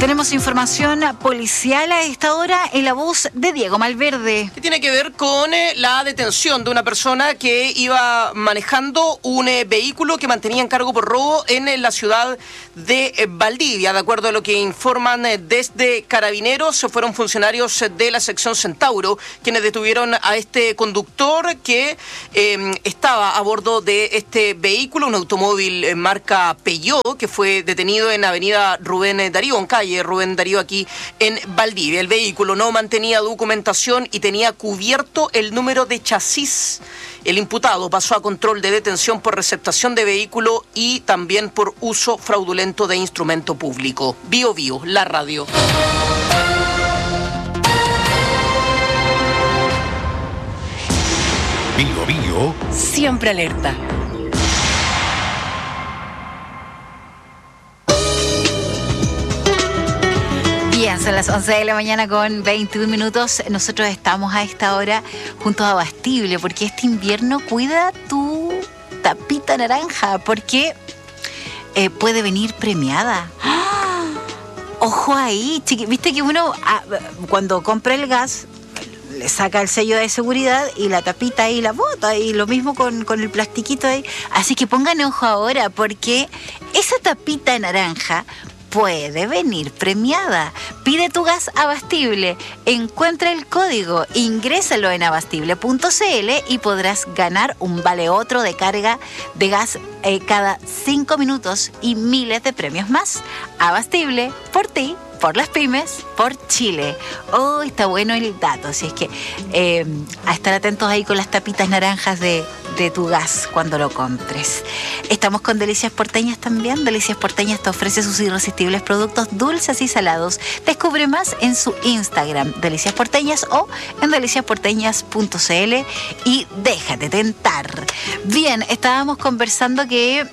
Tenemos información policial a esta hora en la voz de Diego Malverde. Que tiene que ver con la detención de una persona que iba manejando un vehículo que mantenía en cargo por robo en la ciudad de Valdivia. De acuerdo a lo que informan desde Carabineros, fueron funcionarios de la sección Centauro quienes detuvieron a este conductor que estaba a bordo de este vehículo, un automóvil marca Peugeot, que fue detenido en avenida Rubén Darío, en calle Rubén Darío, aquí en Valdivia. El vehículo no mantenía documentación y tenía cubierto el número de chasis. El imputado pasó a control de detención por receptación de vehículo y también por uso fraudulento de instrumento público. Bio Bio, la radio. Bio Bio. Siempre alerta. Bien, son las 11 de la mañana con 21 minutos. Nosotros estamos a esta hora junto a Abastible, porque este invierno cuida tu tapita naranja, porque puede venir premiada. ¡Ah! Ojo ahí, viste que uno cuando compra el gas le saca el sello de seguridad y la tapita ahí la bota, y lo mismo con el plastiquito ahí. Así que pongan ojo ahora, porque esa tapita naranja puede venir premiada. Pide tu gas Abastible, encuentra el código, ingrésalo en abastible.cl y podrás ganar un vale otro de carga de gas cada 5 minutos y miles de premios más. Abastible, por ti, por las pymes, por Chile. Oh, está bueno el dato, así es que a estar atentos ahí con las tapitas naranjas de tu gas cuando lo compres. Estamos con Delicias Porteñas también. Delicias Porteñas te ofrece sus irresistibles productos dulces y salados. Descubre más en su Instagram, Delicias Porteñas, o en deliciasporteñas.cl y déjate tentar. Bien, estábamos conversando que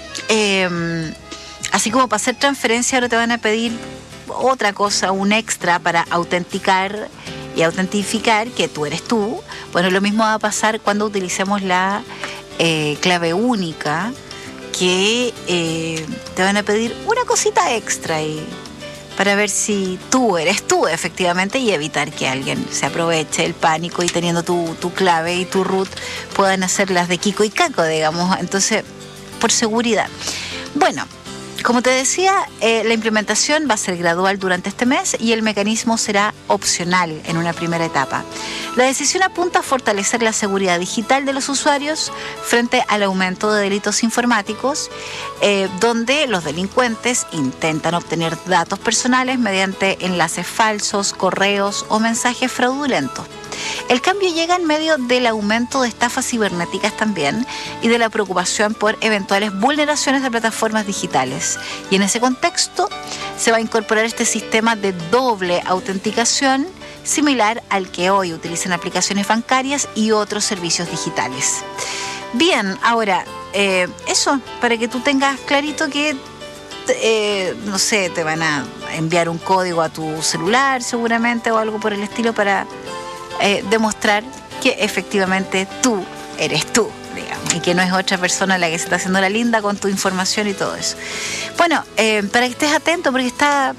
así como para hacer transferencia ahora te van a pedir otra cosa, un extra para autenticar y autentificar que tú eres tú. Bueno, lo mismo va a pasar cuando utilicemos la clave única, que te van a pedir una cosita extra ahí para ver si tú eres tú efectivamente, y evitar que alguien se aproveche el pánico y teniendo tu clave y tu root puedan hacer las de Kiko y Caco, digamos. Entonces, por seguridad. Bueno, como te decía, la implementación va a ser gradual durante este mes y el mecanismo será opcional en una primera etapa. La decisión apunta a fortalecer la seguridad digital de los usuarios frente al aumento de delitos informáticos, donde los delincuentes intentan obtener datos personales mediante enlaces falsos, correos o mensajes fraudulentos. El cambio llega en medio del aumento de estafas cibernéticas también y de la preocupación por eventuales vulneraciones de plataformas digitales. Y en ese contexto se va a incorporar este sistema de doble autenticación similar al que hoy utilizan aplicaciones bancarias y otros servicios digitales. Bien, ahora, eso, para que tú tengas clarito que no sé, te van a enviar un código a tu celular seguramente o algo por el estilo para demostrar que efectivamente tú eres tú, digamos, y que no es otra persona la que se está haciendo la linda con tu información y todo eso. Bueno, para que estés atento, porque está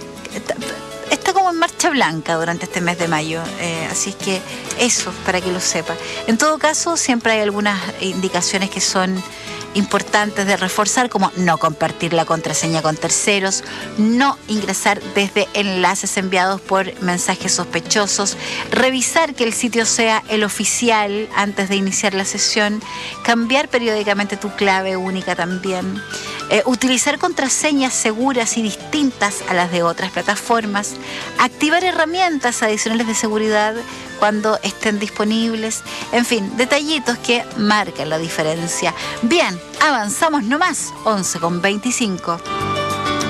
como en marcha blanca durante este mes de mayo, así es que eso, para que lo sepas. En todo caso, siempre hay algunas indicaciones que son importantes de reforzar, como no compartir la contraseña con terceros, no ingresar desde enlaces enviados por mensajes sospechosos, revisar que el sitio sea el oficial antes de iniciar la sesión, cambiar periódicamente tu clave única también, utilizar contraseñas seguras y distintas a las de otras plataformas, activar herramientas adicionales de seguridad cuando estén disponibles, en fin, detallitos que marcan la diferencia. Bien, avanzamos nomás, 11:25.